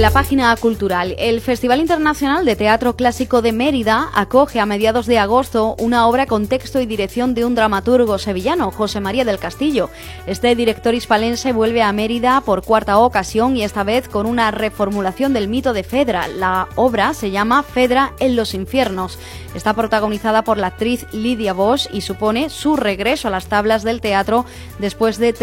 La página cultural. El Festival Internacional de Teatro Clásico de Mérida acoge a mediados de agosto una obra con texto y dirección de un dramaturgo sevillano, José María del Castillo. Este director hispalense vuelve a Mérida por cuarta ocasión y esta vez con una reformulación del mito de Fedra. La obra se llama Fedra en los infiernos. Está protagonizada por la actriz Lidia Bosch y supone su regreso a las tablas del teatro después de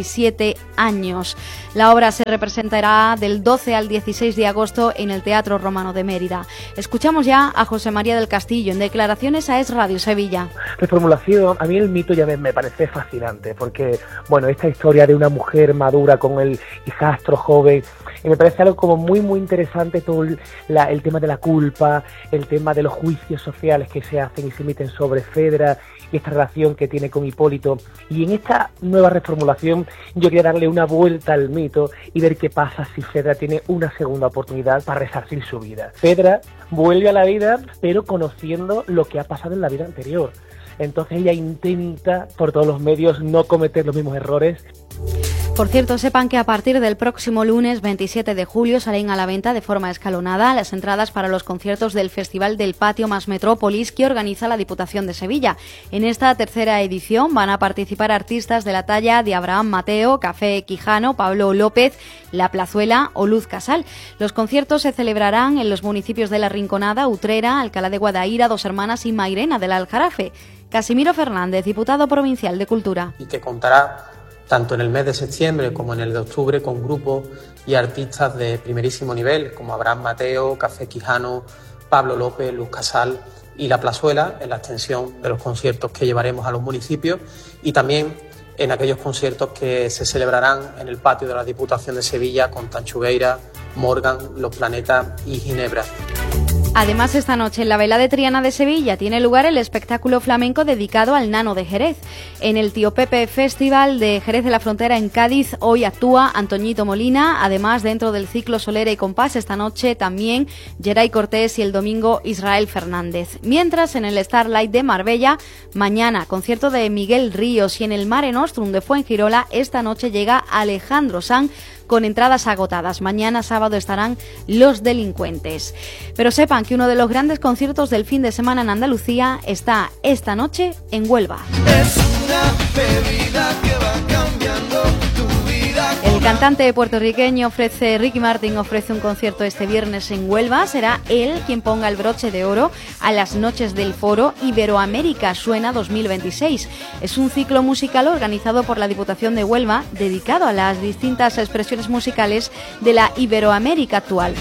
37 años. La obra se representará del 12 al 16 de agosto en el Teatro Romano de Mérida. Escuchamos ya a José María del Castillo en declaraciones a Es Radio Sevilla. Reformulación, a mí el mito ya me parece fascinante porque, bueno, esta historia de una mujer madura con el hijastro joven, y me parece algo como muy interesante todo el tema de la culpa, el tema de los juicios sociales que se hacen y se emiten sobre Fedra y esta relación que tiene con Hipólito. Y en esta nueva reformulación yo quería darle una vuelta al mito y ver qué pasa si Fedra tiene una segunda oportunidad para resarcir su vida. Fedra vuelve a la vida, pero conociendo lo que ha pasado en la vida anterior. Entonces ella intenta por todos los medios no cometer los mismos errores. Por cierto, sepan que a partir del próximo lunes 27 de julio salen a la venta de forma escalonada las entradas para los conciertos del Festival del Patio más Metrópolis que organiza la Diputación de Sevilla. En esta tercera edición van a participar artistas de la talla de Abraham Mateo, Café Quijano, Pablo López, La Plazuela o Luz Casal. Los conciertos se celebrarán en los municipios de La Rinconada, Utrera, Alcalá de Guadaira, Dos Hermanas y Mairena del Aljarafe. Casimiro Fernández, diputado provincial de Cultura. Y que contará tanto en el mes de septiembre como en el de octubre con grupos y artistas de primerísimo nivel como Abraham Mateo, Café Quijano, Pablo López, Luz Casal y La Plazuela en la extensión de los conciertos que llevaremos a los municipios y también en aquellos conciertos que se celebrarán en el patio de la Diputación de Sevilla con Tanchugueira, Morgan, Los Planetas y Ginebra. Además, esta noche en la Vela de Triana de Sevilla tiene lugar el espectáculo flamenco dedicado al Nano de Jerez. En el Tío Pepe Festival de Jerez de la Frontera en Cádiz hoy actúa Antoñito Molina. Además, dentro del ciclo Solera y Compás, esta noche también Geray Cortés y el domingo Israel Fernández. Mientras, en el Starlight de Marbella, mañana concierto de Miguel Ríos y en el Mare Nostrum de Fuengirola, esta noche llega Alejandro Sanz con entradas agotadas. Mañana sábado estarán Los Delincuentes. Pero sepan que uno de los grandes conciertos del fin de semana en Andalucía está esta noche en Huelva. Es una bebida que va cambiando tu vida. El cantante puertorriqueño Ricky Martin ofrece un concierto este viernes en Huelva. Será él quien ponga el broche de oro a las noches del foro Iberoamérica Suena 2026. Es un ciclo musical organizado por la Diputación de Huelva dedicado a las distintas expresiones musicales de la Iberoamérica actual.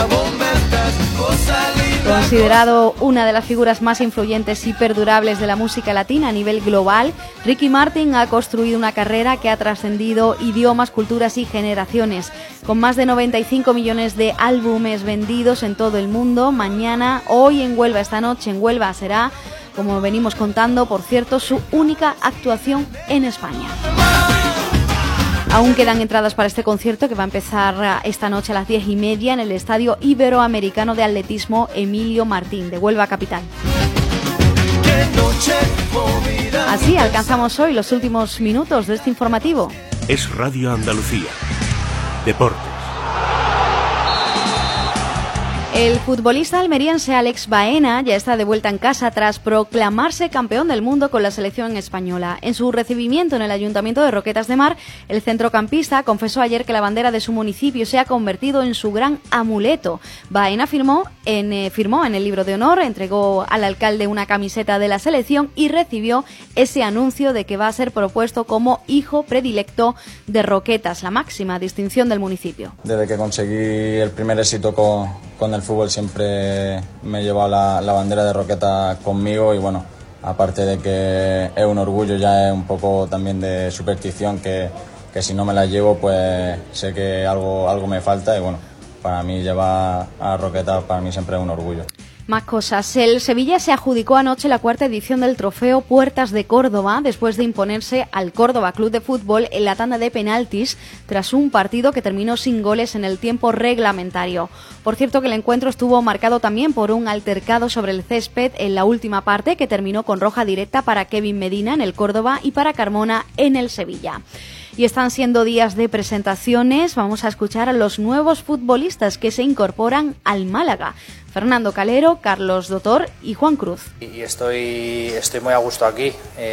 Considerado una de las figuras más influyentes y perdurables de la música latina a nivel global, Ricky Martin ha construido una carrera que ha trascendido idiomas, culturas y generaciones. Con más de 95 millones de álbumes vendidos en todo el mundo, hoy en Huelva, esta noche en Huelva será, como venimos contando, por cierto, su única actuación en España. Aún quedan entradas para este concierto que va a empezar esta noche a las 10:30 en el Estadio Iberoamericano de Atletismo Emilio Martín de Huelva capital. Así alcanzamos hoy los últimos minutos de este informativo. Es Radio Andalucía. Deportes. El futbolista almeriense Alex Baena ya está de vuelta en casa tras proclamarse campeón del mundo con la selección española. En su recibimiento en el Ayuntamiento de Roquetas de Mar, el centrocampista confesó ayer que la bandera de su municipio se ha convertido en su gran amuleto. Baena firmó en el libro de honor, entregó al alcalde una camiseta de la selección y recibió ese anuncio de que va a ser propuesto como hijo predilecto de Roquetas, la máxima distinción del municipio. Desde que conseguí el primer éxito con el fútbol siempre me he llevado la bandera de Roquetas conmigo y bueno, aparte de que es un orgullo, ya es un poco también de superstición que si no me la llevo pues sé que algo me falta y bueno, para mí llevar a Roquetas para mí siempre es un orgullo. Más cosas. El Sevilla se adjudicó anoche la cuarta edición del trofeo Puertas de Córdoba después de imponerse al Córdoba Club de Fútbol en la tanda de penaltis tras un partido que terminó sin goles en el tiempo reglamentario. Por cierto que el encuentro estuvo marcado también por un altercado sobre el césped en la última parte que terminó con roja directa para Kevin Medina en el Córdoba y para Carmona en el Sevilla. Y están siendo días de presentaciones. Vamos a escuchar a los nuevos futbolistas que se incorporan al Málaga. Fernando Calero, Carlos Dotor y Juan Cruz. Y estoy muy a gusto aquí.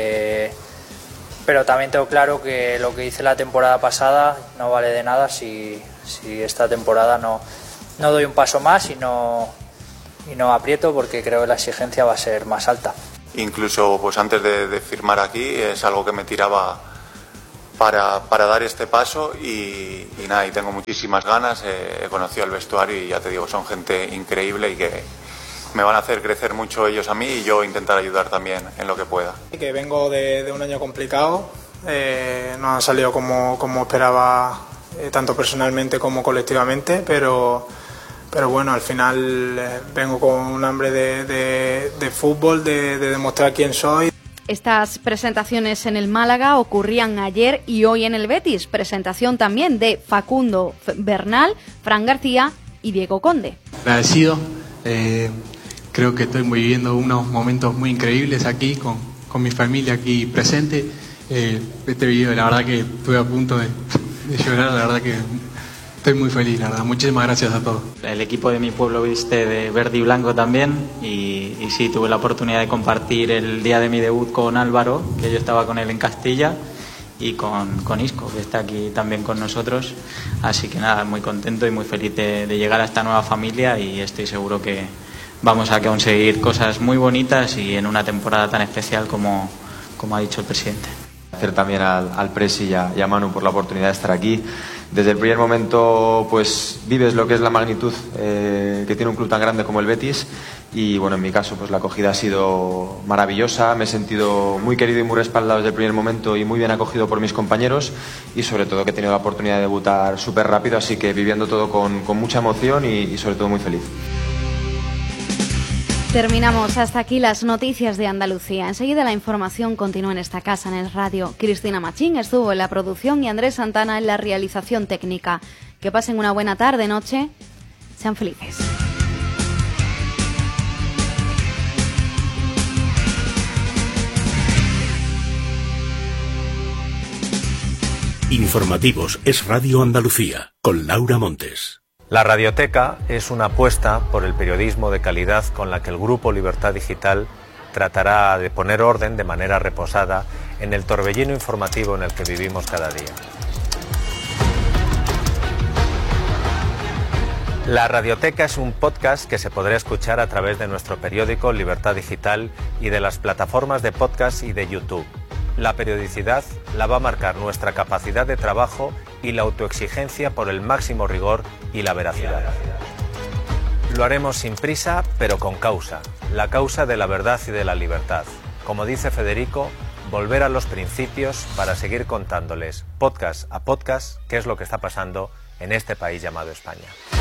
Pero también tengo claro que lo que hice la temporada pasada no vale de nada si esta temporada no doy un paso más y no aprieto, porque creo que la exigencia va a ser más alta. Incluso pues antes de firmar aquí es algo que me tiraba para dar este paso y nada, y tengo muchísimas ganas. He conocido el vestuario y ya te digo, son gente increíble y que me van a hacer crecer mucho ellos a mí y yo intentar ayudar también en lo que pueda. Que vengo de un año complicado, no ha salido como esperaba, tanto personalmente como colectivamente, pero bueno, al final vengo con un hambre de fútbol, de demostrar quién soy. Estas presentaciones en el Málaga ocurrían ayer y hoy en el Betis. Presentación también de Facundo Bernal, Fran García y Diego Conde. Agradecido. Creo que estoy viviendo unos momentos muy increíbles aquí con mi familia aquí presente. Este video, la verdad que estuve a punto de llorar, la verdad que estoy muy feliz, la verdad. Muchísimas gracias a todos. El equipo de mi pueblo viste de verde y blanco también y sí, tuve la oportunidad de compartir el día de mi debut con Álvaro, que yo estaba con él en Castilla, y con Isco, que está aquí también con nosotros. Así que nada, muy contento y muy feliz de llegar a esta nueva familia y estoy seguro que vamos a conseguir cosas muy bonitas y en una temporada tan especial como ha dicho el presidente. Agradecer también al Presi y a Manu por la oportunidad de estar aquí. Desde el primer momento pues vives lo que es la magnitud que tiene un club tan grande como el Betis y bueno, en mi caso pues la acogida ha sido maravillosa. Me he sentido muy querido y muy respaldado desde el primer momento y muy bien acogido por mis compañeros y sobre todo que he tenido la oportunidad de debutar súper rápido, así que viviendo todo con mucha emoción y sobre todo muy feliz. Terminamos hasta aquí las noticias de Andalucía. Enseguida la información continúa en esta casa, en el radio. Cristina Machín estuvo en la producción y Andrés Santana en la realización técnica. Que pasen una buena tarde, noche. Sean felices. Informativos Es Radio Andalucía, con Laura Montes. La Radioteca es una apuesta por el periodismo de calidad con la que el Grupo Libertad Digital tratará de poner orden de manera reposada en el torbellino informativo en el que vivimos cada día. La Radioteca es un podcast que se podrá escuchar a través de nuestro periódico Libertad Digital y de las plataformas de podcast y de YouTube. La periodicidad la va a marcar nuestra capacidad de trabajo y la autoexigencia por el máximo rigor y la veracidad. Lo haremos sin prisa, pero con causa, la causa de la verdad y de la libertad. Como dice Federico, volver a los principios para seguir contándoles podcast a podcast qué es lo que está pasando en este país llamado España.